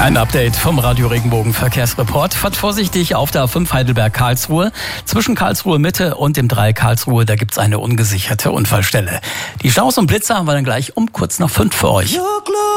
Ein Update vom Radio Regenbogen Verkehrsreport. Fahrt vorsichtig auf der A5 Heidelberg-Karlsruhe. Zwischen Karlsruhe Mitte und dem Dreieck Karlsruhe, da gibt's eine ungesicherte Unfallstelle. Die Staus und Blitzer haben wir dann gleich um kurz nach 5 für euch.